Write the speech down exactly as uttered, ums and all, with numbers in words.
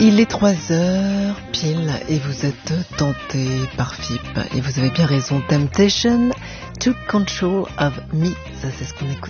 Il est trois heures pile et vous êtes tenté par F I P et vous avez bien raison. Temptation to Control of Me, ça c'est ce qu'on écoute.